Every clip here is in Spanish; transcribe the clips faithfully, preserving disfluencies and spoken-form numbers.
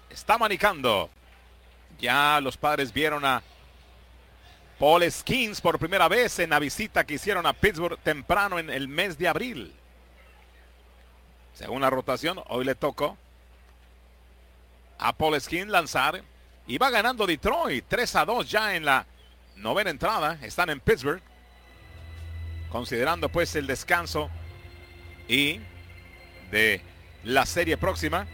está manicando. Ya los Padres vieron a Paul Skeens por primera vez en la visita que hicieron a Pittsburgh temprano en el mes de abril. Según la rotación, hoy le tocó a Paul Skeens lanzar. Y va ganando Detroit tres a dos ya en la novena entrada. Están en Pittsburgh, considerando pues el descanso y de la serie próxima.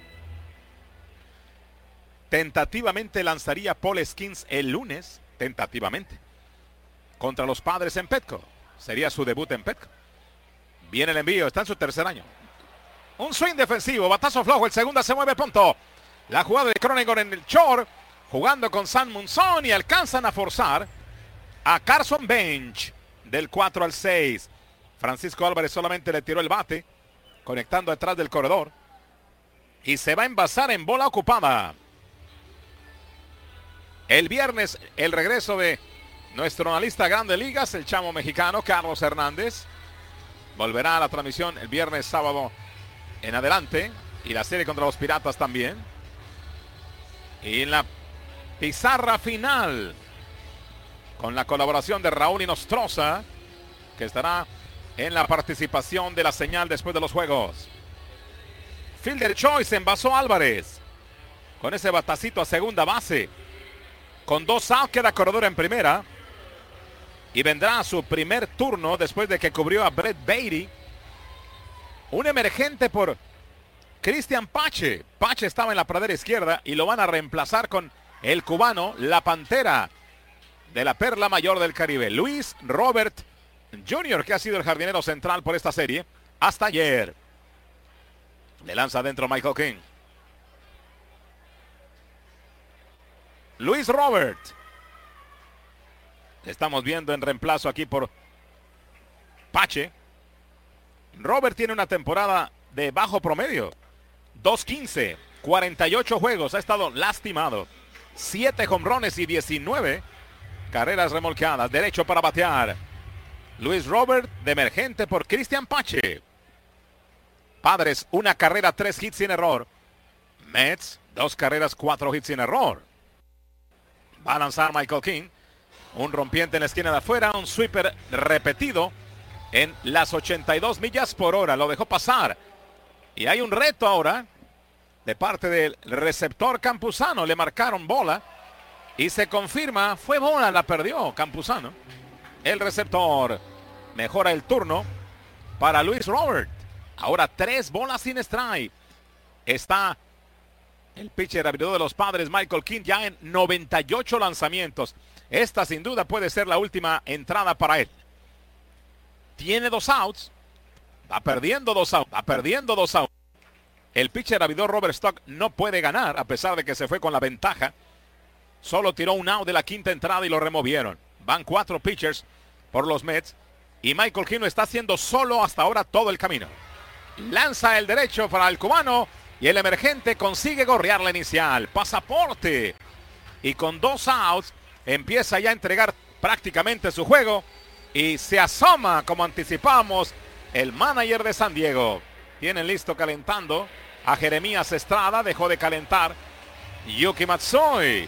Tentativamente lanzaría Paul Skeens el lunes, tentativamente, contra los Padres en Petco. Sería su debut en Petco. Viene el envío, está en su tercer año. Un swing defensivo, batazo flojo, el segundo se mueve pronto. La jugada de Cronenworth en el short, jugando con Sam Monzón y alcanzan a forzar a Carson Bench del cuatro al seis. Francisco Álvarez solamente le tiró el bate, conectando atrás del corredor. Y se va a envasar en bola ocupada. El viernes, el regreso de nuestro analista Grandes Ligas, el chamo mexicano Carlos Hernández. Volverá a la transmisión el viernes, sábado en adelante. Y la serie contra los Piratas también. Y en la pizarra final, con la colaboración de Raúl Inostroza, que estará en la participación de la señal después de los juegos. Fielder choice, envasó Álvarez. Con ese batacito a segunda base. Con dos outs queda corredor en primera. Y vendrá su primer turno después de que cubrió a Brett Baty. Un emergente por Cristian Pache. Pache estaba en la pradera izquierda y lo van a reemplazar con el cubano, la Pantera de la Perla Mayor del Caribe, Luis Robert junior, que ha sido el jardinero central por esta serie hasta ayer. Le lanza adentro Michael King. Luis Robert. Estamos viendo en reemplazo aquí por Pache. Robert tiene una temporada de bajo promedio. dos quince, cuarenta y ocho juegos. Ha estado lastimado. siete jonrones y diecinueve carreras remolcadas. Derecho para batear. Luis Robert de emergente por Cristian Pache. Padres, una carrera, tres hits sin error. Mets, dos carreras, cuatro hits sin error. Va a lanzar Michael King. Un rompiente en la esquina de afuera. Un sweeper repetido en las ochenta y dos millas por hora. Lo dejó pasar. Y hay un reto ahora de parte del receptor Campuzano. Le marcaron bola. Y se confirma. Fue bola, la perdió Campuzano. El receptor mejora el turno para Luis Robert. Ahora tres bolas sin strike. Está el pitcher abridor de los Padres, Michael King, ya en noventa y ocho lanzamientos. Esta sin duda puede ser la última entrada para él. Tiene dos outs. Va perdiendo dos outs. Va perdiendo dos outs. El pitcher abridor Robert Stock no puede ganar a pesar de que se fue con la ventaja. Solo tiró un out de la quinta entrada y lo removieron. Van cuatro pitchers por los Mets. Y Michael King lo está haciendo solo hasta ahora todo el camino. Lanza el derecho para el cubano. Y el emergente consigue gorrear la inicial. Pasaporte. Y con dos outs empieza ya a entregar prácticamente su juego. Y se asoma, como anticipamos, el manager de San Diego. Tienen listo calentando a Jeremías Estrada. Dejó de calentar Yuki Matsui.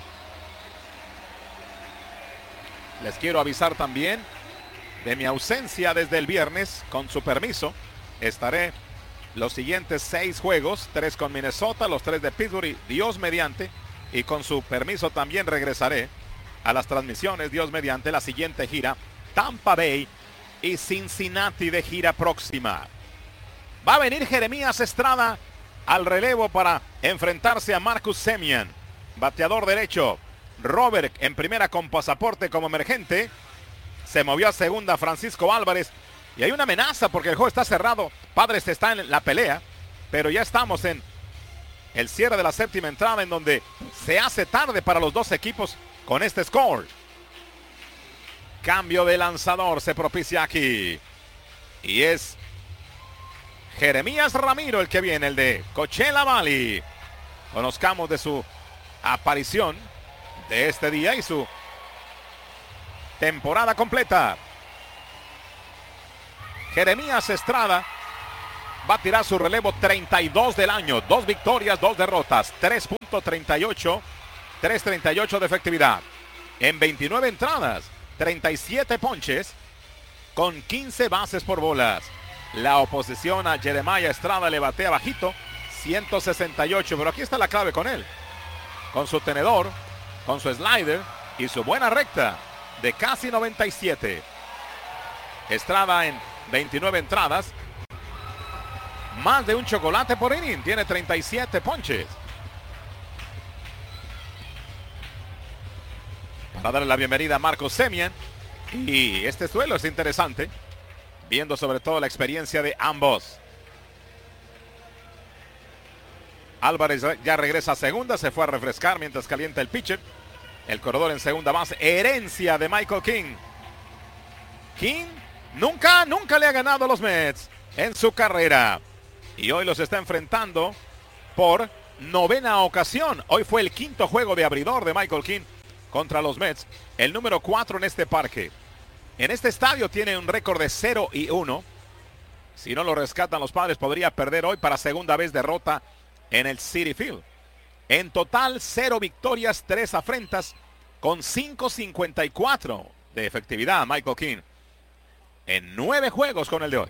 Les quiero avisar también de mi ausencia desde el viernes. Con su permiso, estaré los siguientes seis juegos, tres con Minnesota, los tres de Pittsburgh y Dios mediante. Y con su permiso también regresaré a las transmisiones, Dios mediante, la siguiente gira. Tampa Bay y Cincinnati de gira próxima. Va a venir Jeremías Estrada al relevo para enfrentarse a Marcus Semien. Bateador derecho. Robert en primera con pasaporte como emergente. Se movió a segunda Francisco Álvarez. Y hay una amenaza porque el juego está cerrado. Padres está en la pelea. Pero ya estamos en el cierre de la séptima entrada, en donde se hace tarde para los dos equipos con este score. Cambio de lanzador se propicia aquí. Y es Jeremías Ramiro el que viene, el de Coachella Valley. Conozcamos de su aparición de este día y su temporada completa. Jeremías Estrada va a tirar su relevo treinta y dos del año. Dos victorias, dos derrotas. tres punto treinta y ocho. tres punto treinta y ocho de efectividad. En veintinueve entradas, treinta y siete ponches con quince bases por bolas. La oposición a Jeremiah Estrada le batea bajito, ciento sesenta y ocho. Pero aquí está la clave con él. Con su tenedor, con su slider y su buena recta de casi noventa y siete. Estrada en veintinueve entradas, más de un chocolate por inning, tiene treinta y siete ponches. Para darle la bienvenida a Marcus Semien. Y este duelo es interesante, viendo sobre todo la experiencia de ambos. Álvarez ya regresa a segunda, se fue a refrescar mientras calienta el pitcher. El corredor en segunda base, herencia de Michael King. King nunca, nunca le ha ganado a los Mets en su carrera. Y hoy los está enfrentando por novena ocasión. Hoy fue el quinto juego de abridor de Michael King contra los Mets. El número cuatro en este parque. En este estadio tiene un récord de cero y uno. Si no lo rescatan los Padres, podría perder hoy para segunda vez derrota en el Citi Field. En total, cero victorias, tres afrentas, con cinco cincuenta y cuatro de efectividad Michael King en nueve juegos con el de hoy.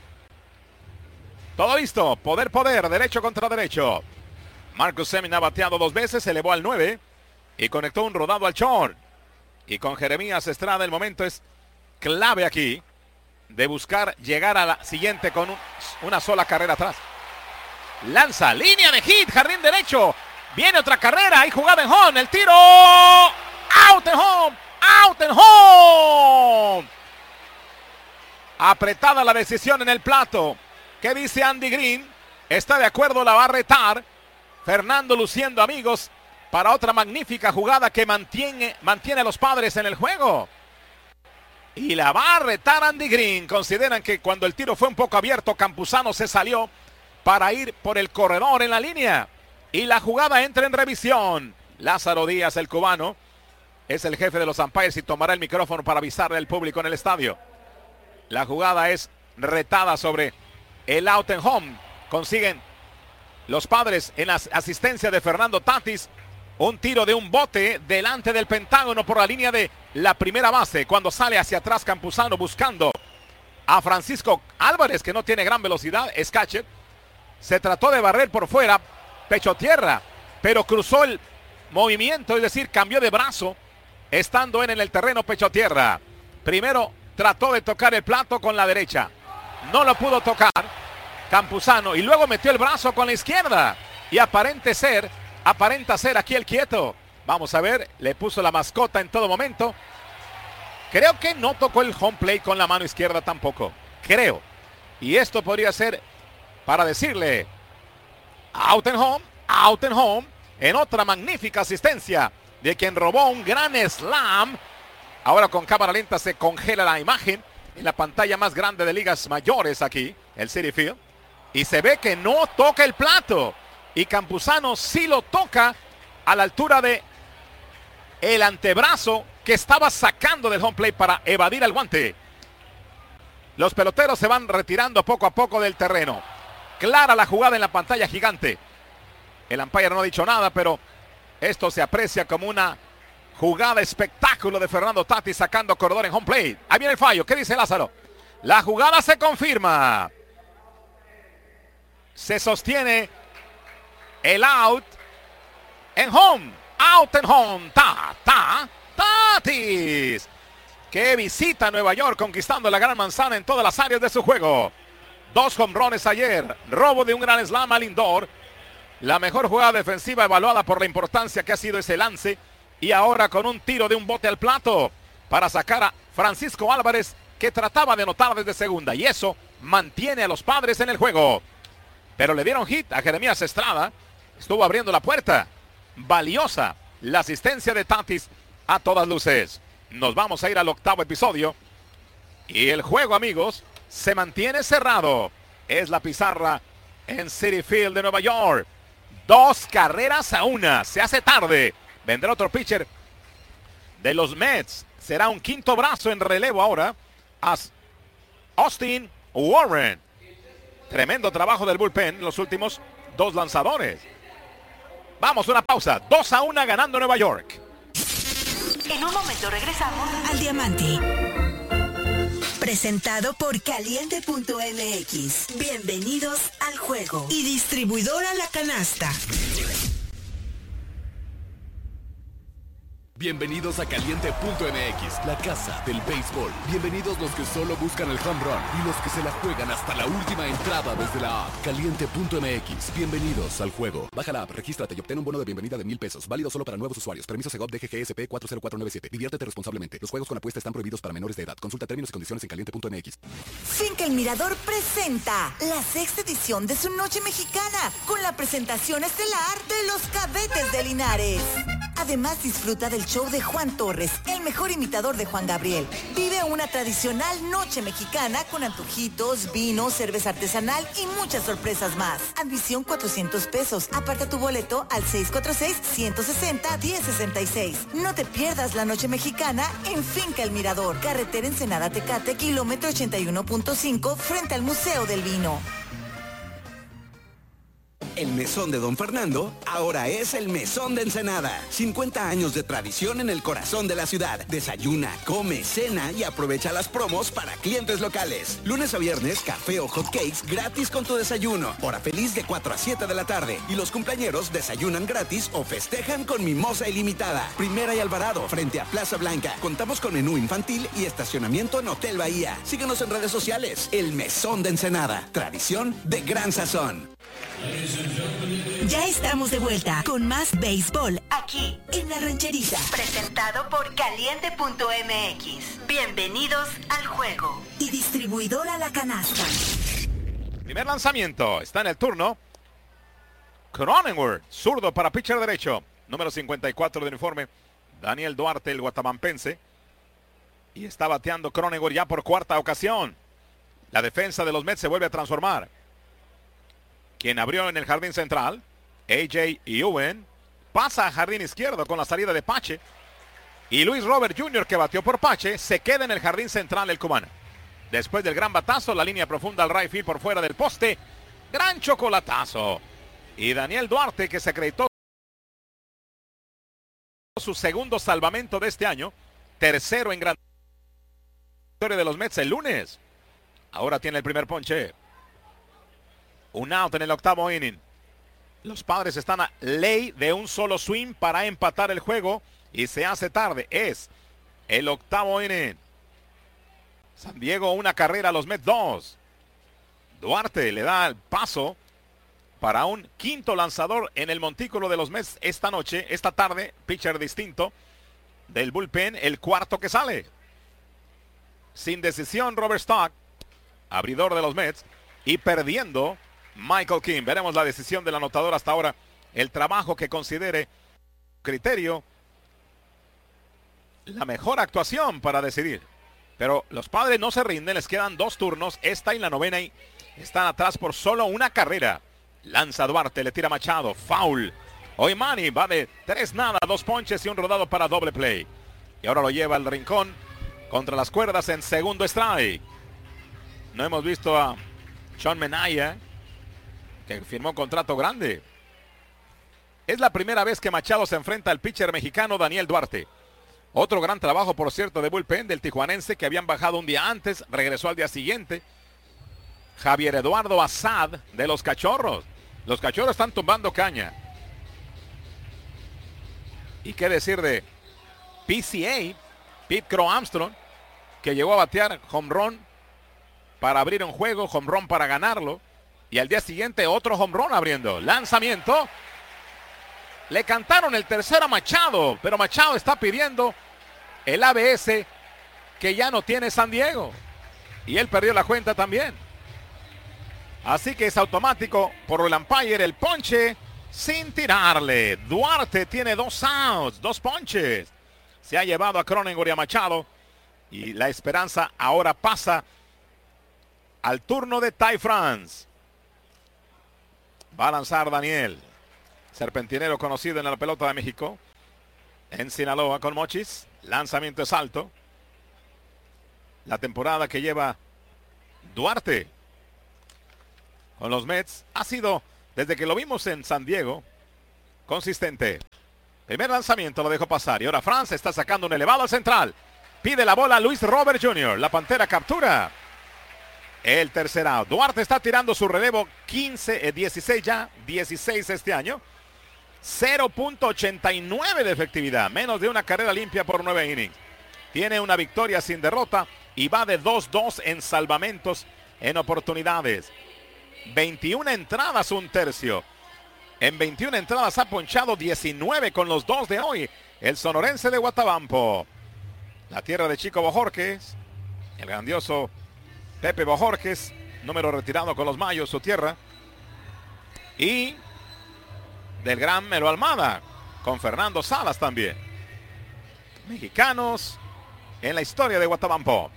Todo listo, poder, poder, derecho contra derecho. Marcus Semien ha bateado dos veces, elevó al nueve y conectó un rodado al short. Y con Jeremías Estrada el momento es clave aquí de buscar llegar a la siguiente con un, una sola carrera atrás. Lanza, línea de hit, jardín derecho. Viene otra carrera, hay jugada en home, el tiro. Out en home, out en home. Apretada la decisión en el plato. ¿Qué dice Andy Green? Está de acuerdo, la va a retar. Fernando luciendo, amigos, para otra magnífica jugada que mantiene, mantiene a los Padres en el juego. Y la va a retar Andy Green. Consideran que cuando el tiro fue un poco abierto, Campuzano se salió para ir por el corredor en la línea. Y la jugada entra en revisión. Lázaro Díaz, el cubano, es el jefe de los umpires y tomará el micrófono para avisarle al público en el estadio. La jugada es retada sobre el out en home. Consiguen los Padres en la asistencia de Fernando Tatis un tiro de un bote delante del Pentágono por la línea de la primera base. Cuando sale hacia atrás Campuzano buscando a Francisco Álvarez, que no tiene gran velocidad, es catcher. Se trató de barrer por fuera, pecho tierra, pero cruzó el movimiento, es decir, cambió de brazo, estando en el terreno pecho tierra. Primero trató de tocar el plato con la derecha, no lo pudo tocar Campuzano, y luego metió el brazo con la izquierda, y aparente ser, aparenta ser aquí el quieto. Vamos a ver, le puso la mascota en todo momento. Creo que no tocó el home plate con la mano izquierda tampoco, creo. Y esto podría ser para decirle out and home, out and home, en otra magnífica asistencia de quien robó un gran slam. Ahora con cámara lenta se congela la imagen en la pantalla más grande de ligas mayores aquí, el Citi Field. Y se ve que no toca el plato. Y Campuzano sí lo toca a la altura de el antebrazo que estaba sacando del home plate para evadir el guante. Los peloteros se van retirando poco a poco del terreno. Clara la jugada en la pantalla gigante. El umpire no ha dicho nada, pero esto se aprecia como una jugada espectáculo de Fernando Tatis sacando corredor en home plate. Ahí viene el fallo. ¿Qué dice Lázaro? La jugada se confirma. Se sostiene el out en home. Out en home. Ta, ta, Tatis, que visita Nueva York conquistando la gran manzana en todas las áreas de su juego. Dos jonrones ayer, robo de un gran slam al Lindor. La mejor jugada defensiva evaluada por la importancia que ha sido ese lance. Y ahora con un tiro de un bote al plato para sacar a Francisco Álvarez, que trataba de anotar desde segunda. Y eso mantiene a los Padres en el juego. Pero le dieron hit a Jeremías Estrada. Estuvo abriendo la puerta. Valiosa la asistencia de Tatis a todas luces. Nos vamos a ir al octavo episodio. Y el juego, amigos, se mantiene cerrado. Es la pizarra en Citi Field de Nueva York. Dos carreras a una. Se hace tarde. Vendrá otro pitcher de los Mets. Será un quinto brazo en relevo ahora. Austin Warren. Tremendo trabajo del bullpen, los últimos dos lanzadores. Vamos, una pausa. dos a uno ganando Nueva York. En un momento regresamos al Diamante. Presentado por Caliente punto M X. Bienvenidos al juego. Y distribuidora La Canasta. Bienvenidos a Caliente punto M X, la casa del béisbol. Bienvenidos los que solo buscan el home run y los que se la juegan hasta la última entrada desde la app. Caliente punto M X, bienvenidos al juego. Baja la app, regístrate y obtén un bono de bienvenida de mil pesos. Válido solo para nuevos usuarios. Permiso Segov D G G S P cuatro cero cuatro nueve siete. Diviértete responsablemente. Los juegos con apuesta están prohibidos para menores de edad. Consulta términos y condiciones en Caliente punto M X. Finca El Mirador presenta la sexta edición de su Noche Mexicana con la presentación estelar de los Cadetes de Linares. Además, disfruta del show de Juan Torres, el mejor imitador de Juan Gabriel. Vive una tradicional noche mexicana con antojitos, vino, cerveza artesanal y muchas sorpresas más. Admisión cuatrocientos pesos. Aparta tu boleto al seis cuatro seis, uno seis cero, uno cero seis seis. No te pierdas la noche mexicana en Finca El Mirador. Carretera Ensenada Tecate, kilómetro ochenta y uno punto cinco, frente al Museo del Vino. El mesón de Don Fernando ahora es el mesón de Ensenada. cincuenta años de tradición en el corazón de la ciudad. Desayuna, come, cena y aprovecha las promos para clientes locales. Lunes a viernes, café o hot cakes gratis con tu desayuno. Hora feliz de cuatro a siete de la tarde. Y los cumpleañeros desayunan gratis o festejan con mimosa ilimitada. Primera y Alvarado, frente a Plaza Blanca. Contamos con menú infantil y estacionamiento en Hotel Bahía. Síguenos en redes sociales. El mesón de Ensenada. Tradición de gran sazón. Ya estamos de vuelta con más béisbol aquí en La Rancherita. Presentado por Caliente punto M X. Bienvenidos al juego. Y distribuidora La Canasta. Primer lanzamiento. Está en el turno Cronenworth, zurdo para pitcher derecho. Número cincuenta y cuatro del uniforme. Daniel Duarte, el guatamampense. Y está bateando Cronenworth ya por cuarta ocasión. La defensa de los Mets se vuelve a transformar. Quien abrió en el jardín central, A J Ewen, pasa a jardín izquierdo con la salida de Pache. Y Luis Robert junior, que batió por Pache, se queda en el jardín central el cubano. Después del gran batazo, la línea profunda al right field por fuera del poste. Gran chocolatazo. Y Daniel Duarte, que se acreditó su segundo salvamento de este año. Tercero en gran historia de los Mets el lunes. Ahora tiene el primer ponche. Un out en el octavo inning. Los Padres están a ley de un solo swing para empatar el juego y se hace tarde. Es el octavo inning. San Diego una carrera, los Mets dos. Duarte le da el paso para un quinto lanzador en el montículo de los Mets esta noche, esta tarde. Pitcher distinto del bullpen, el cuarto que sale. Sin decisión Robert Stock, abridor de los Mets, y perdiendo Michael King. Veremos la decisión del anotador hasta ahora. El trabajo que considere criterio la mejor actuación para decidir. Pero los Padres no se rinden. Les quedan dos turnos. Esta y la novena. Y están atrás por solo una carrera. Lanza Duarte. Le tira Machado. Foul. Hoy Manny va de tres nada. Dos ponches y un rodado para doble play. Y ahora lo lleva al rincón. Contra las cuerdas en segundo strike. No hemos visto a Sean Manaea, que firmó un contrato grande. Es la primera vez que Machado se enfrenta al pitcher mexicano Daniel Duarte. Otro gran trabajo, por cierto, de bullpen del tijuanense, que habían bajado un día antes, regresó al día siguiente. Javier Eduardo Azad de los Cachorros. Los Cachorros están tumbando caña. Y qué decir de P C A, Pete Crow Armstrong, que llegó a batear home run para abrir un juego, home run para ganarlo. Y al día siguiente otro home run abriendo. Lanzamiento. Le cantaron el tercero a Machado, pero Machado está pidiendo el A B S que ya no tiene San Diego. Y él perdió la cuenta también. Así que es automático por el umpire el ponche sin tirarle. Duarte tiene dos outs, dos ponches. Se ha llevado a Cronenworth y a Machado. Y la esperanza ahora pasa al turno de Ty France. Va a lanzar Daniel, serpentinero conocido en la pelota de México, en Sinaloa con Mochis. Lanzamiento es alto. La temporada que lleva Duarte. con los Mets ha sido, desde que lo vimos en San Diego, consistente. Primer lanzamiento lo dejó pasar y ahora Franz está sacando un elevado al central. Pide la bola a Luis Robert junior La Pantera captura el tercer out. Duarte está tirando su relevo quince, dieciséis ya, dieciséis este año. cero punto ochenta y nueve de efectividad, menos de una carrera limpia por nueve innings. Tiene una victoria sin derrota y va de dos dos en salvamentos en oportunidades. veintiuna entradas, un tercio. En veintiuna entradas ha ponchado diecinueve con los dos de hoy. El sonorense de Guatabampo. La tierra de Chico Bojorquez. El grandioso Pepe Bojorquez, número retirado con los Mayos, su tierra. Y del gran Melo Almada, con Fernando Salas también. Mexicanos en la historia de Guatabampo.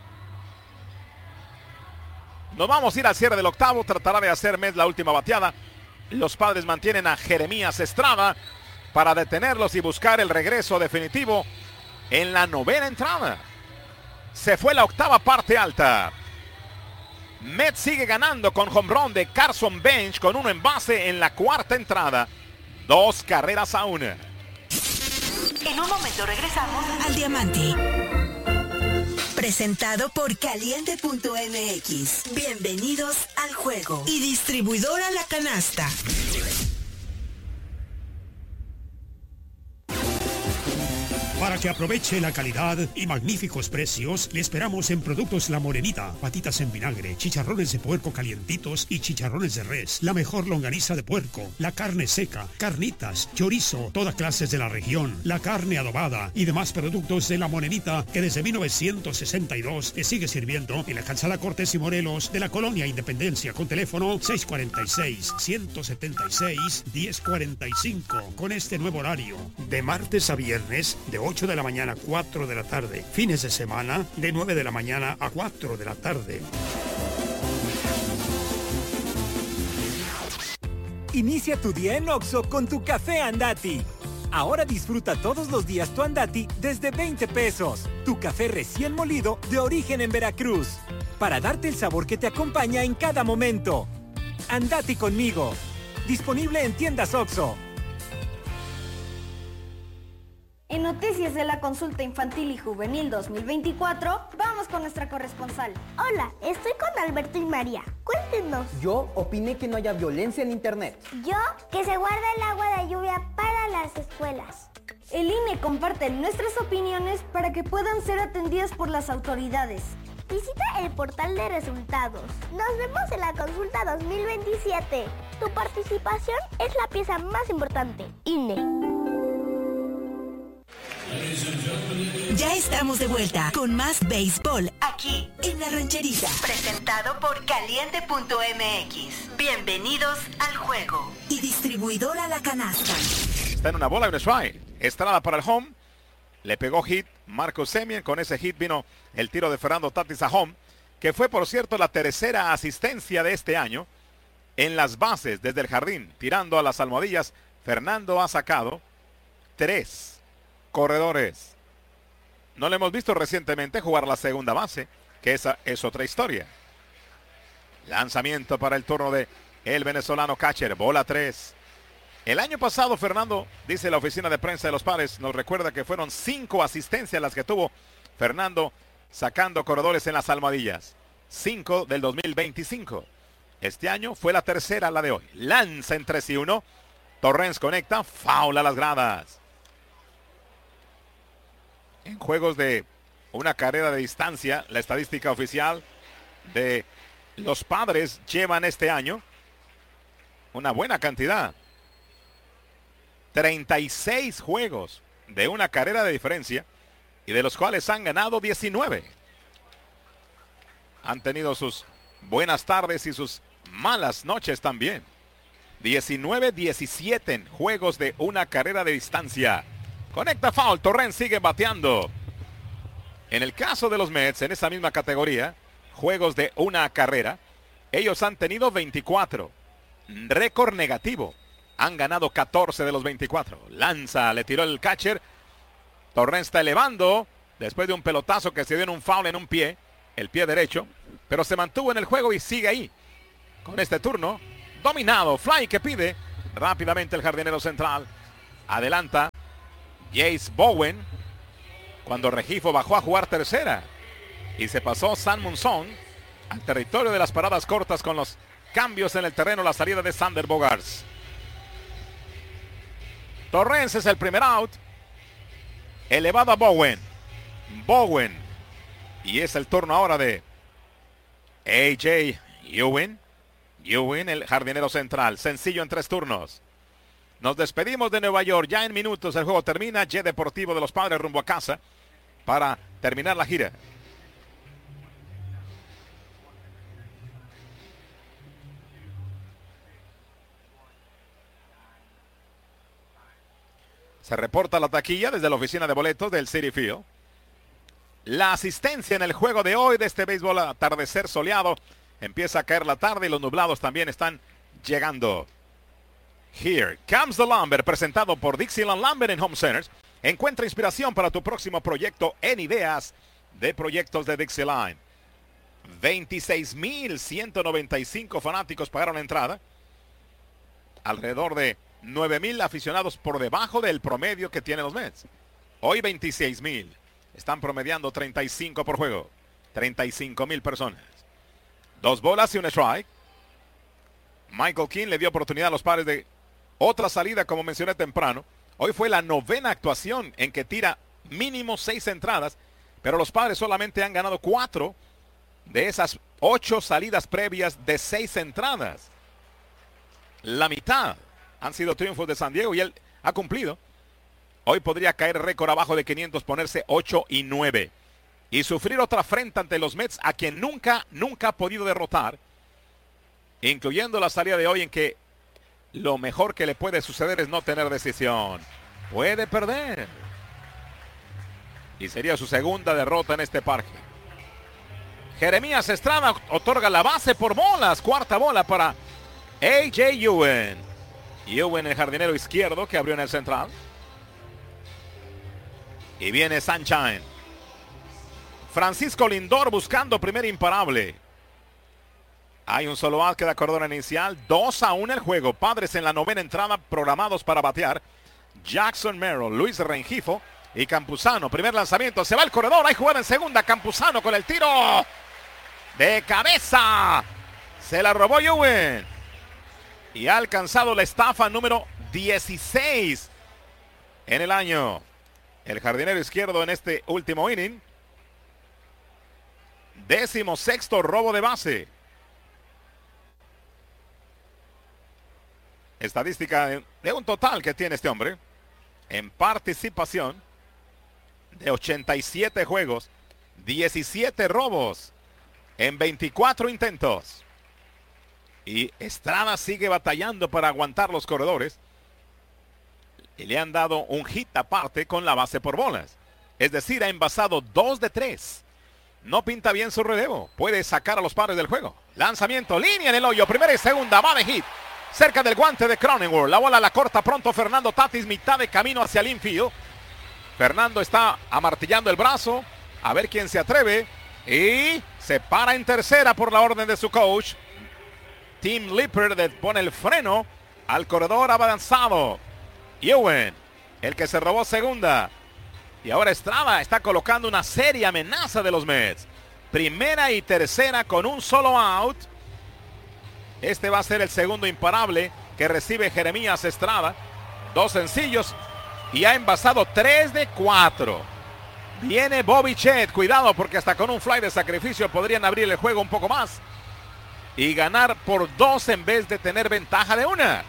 Nos vamos a ir al cierre del octavo. Tratará de hacer Mets la última bateada. Los Padres mantienen a Jeremías Estrada para detenerlos y buscar el regreso definitivo en la novena entrada. Se fue la octava parte alta. Mets sigue ganando con home run de Carson Bench con uno en base en la cuarta entrada. Dos carreras a una. En un momento regresamos al Diamante. Presentado por Caliente punto M X. Bienvenidos al juego. Y distribuidora La Canasta. Para que aproveche la calidad y magníficos precios, le esperamos en Productos La Morenita, patitas en vinagre, chicharrones de puerco calientitos y chicharrones de res, la mejor longaniza de puerco, la carne seca, carnitas, chorizo, todas clases de la región, la carne adobada y demás productos de La Morenita que desde mil novecientos sesenta y dos le sigue sirviendo en la calzada Cortés y Morelos de la Colonia Independencia con teléfono seis cuatro seis, uno siete seis, uno cero cuatro cinco con este nuevo horario de martes a viernes de ocho de la mañana a cuatro de la tarde. Fines de semana de nueve de la mañana a cuatro de la tarde. Inicia tu día en Oxxo con tu café Andati. Ahora disfruta todos los días tu Andati desde veinte pesos. Tu café recién molido de origen en Veracruz. Para darte el sabor que te acompaña en cada momento. Andati conmigo. Disponible en tiendas Oxxo. En Noticias de la Consulta Infantil y Juvenil dos mil veinticuatro, vamos con nuestra corresponsal. Hola, estoy con Alberto y María. Cuéntenos. Yo opiné que no haya violencia en internet. Yo, que se guarda el agua de lluvia para las escuelas. El I N E comparte nuestras opiniones para que puedan ser atendidas por las autoridades. Visita el portal de resultados. Nos vemos en la consulta dos mil veintisiete. Tu participación es la pieza más importante. I N E. Ya estamos de vuelta con más béisbol aquí en La Rancherita. Presentado por Caliente punto M X. Bienvenidos al juego. Y distribuidora La Canasta. Está en una bola y un strike. Estrada para el home. Le pegó hit Marcus Semien. Con ese hit vino el tiro de Fernando Tatis a home, que fue, por cierto, la tercera asistencia de este año en las bases desde el jardín. Tirando a las almohadillas, Fernando ha sacado tres corredores. No le hemos visto recientemente jugar la segunda base, que esa es otra historia. Lanzamiento para el turno de el venezolano catcher, bola tres. El año pasado, Fernando, dice la oficina de prensa de los Padres, nos recuerda que fueron cinco asistencias las que tuvo Fernando sacando corredores en las almohadillas. Cinco del dos mil veinticinco. Este año fue la tercera, la de hoy. Lanza en tres y uno. Torrens conecta, foul a las gradas. En juegos de una carrera de distancia, la estadística oficial de los Padres llevan este año una buena cantidad. treinta y seis juegos de una carrera de diferencia y de los cuales han ganado diecinueve. Han tenido sus buenas tardes y sus malas noches también. diecinueve diecisiete en juegos de una carrera de distancia. Conecta foul, Torrens sigue bateando. En el caso de los Mets, en esa misma categoría, juegos de una carrera, ellos han tenido veinticuatro. Récord negativo. Han ganado catorce de los veinticuatro. Lanza, le tiró el catcher. Torrens está elevando después de un pelotazo que se dio en un foul en un pie, el pie derecho, pero se mantuvo en el juego y sigue ahí. con este turno. Dominado, fly que pide rápidamente el jardinero central. Adelanta Jace Bowen cuando Regifo bajó a jugar tercera. Y se pasó San Monzón al territorio de las paradas cortas con los cambios en el terreno, la salida de Sander Bogaerts. Torrens es el primer out. Elevado a Bowen. Bowen. Y es el turno ahora de A J Ewing. Ewing, el jardinero central. Sencillo en tres turnos. Nos despedimos de Nueva York. Ya en minutos el juego termina. Jet Deportivo de los Padres rumbo a casa para terminar la gira. Se reporta la taquilla desde la oficina de boletos del Citi Field. La asistencia en el juego de hoy de este béisbol atardecer soleado. Empieza a caer la tarde y los nublados también están llegando. Here Comes the Lumber, presentado por Dixieland Lumber and Home Centers. Encuentra inspiración para tu próximo proyecto en ideas de proyectos de Dixieland. veintiséis mil ciento noventa y cinco fanáticos pagaron la entrada. Alrededor de nueve mil aficionados por debajo del promedio que tienen los Mets. Hoy veintiséis mil. Están promediando treinta y cinco por juego. treinta y cinco mil personas. Dos bolas y un strike. Michael King le dio oportunidad a los Padres de otra salida, como mencioné temprano. Hoy fue la novena actuación en que tira mínimo seis entradas, pero los Padres solamente han ganado cuatro de esas ocho salidas previas de seis entradas. La mitad han sido triunfos de San Diego y él ha cumplido. Hoy podría caer récord abajo de quinientos, ponerse ocho y nueve. Y sufrir otra afrenta ante los Mets, a quien nunca, nunca ha podido derrotar. Incluyendo la salida de hoy, en que lo mejor que le puede suceder es no tener decisión. Puede perder. Y sería su segunda derrota en este parque. Jeremías Estrada otorga la base por bolas. Cuarta bola para A J Ewing. Ewing, el jardinero izquierdo que abrió en el central. Y viene Sunshine. Francisco Lindor buscando primer imparable. Hay un solo out, queda corredor inicial. dos a uno el juego. Padres en la novena entrada programados para batear. Jackson Merrill, Luis Rengifo y Campuzano. Primer lanzamiento, se va el corredor. Hay jugada en segunda. Campuzano con el tiro de cabeza. Se la robó Ewing. Y ha alcanzado la estafa número dieciséis en el año. El jardinero izquierdo en este último inning. Décimo sexto robo de base. Estadística de un total que tiene este hombre en participación de ochenta y siete juegos, diecisiete robos en veinticuatro intentos. Y Estrada sigue batallando para aguantar los corredores. Y le han dado un hit aparte con la base por bolas. Es decir, ha envasado dos de tres. No pinta bien su relevo. Puede sacar a los Padres del juego. Lanzamiento, línea en el hoyo. Primera y segunda, va de hit. Cerca del guante de Cronenworth. La bola la corta pronto Fernando Tatis, mitad de camino hacia el infield. Fernando está amartillando el brazo. A ver quién se atreve. Y se para en tercera por la orden de su coach. Tim Lippert le pone el freno al corredor avanzado. Ewing, el que se robó segunda. Y ahora Estrada está colocando una seria amenaza de los Mets. Primera y tercera con un solo out. Este va a ser el segundo imparable que recibe Jeremías Estrada. Dos sencillos y ha envasado tres de cuatro. Viene Bobby Chet. Cuidado porque hasta con un fly de sacrificio podrían abrir el juego un poco más y ganar por dos en vez de tener ventaja de una.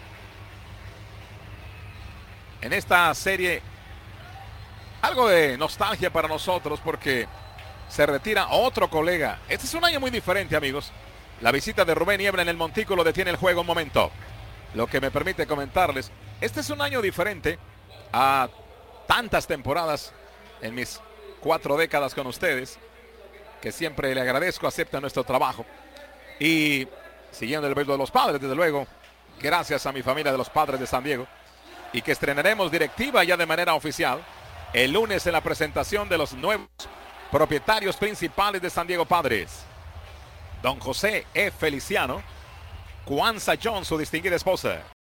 En esta serie, algo de nostalgia para nosotros porque se retira otro colega. Este es un año muy diferente, amigos. La visita de Rubén Niebla en el montículo detiene el juego un momento. Lo que me permite comentarles, este es un año diferente a tantas temporadas en mis cuatro décadas con ustedes, que siempre le agradezco, acepta nuestro trabajo. Y siguiendo el béisbol de los Padres, desde luego, gracias a mi familia de los Padres de San Diego, y que estrenaremos directiva ya de manera oficial el lunes en la presentación de los nuevos propietarios principales de San Diego Padres. Don José E. Feliciano Kwanza Jones, su distinguida esposa.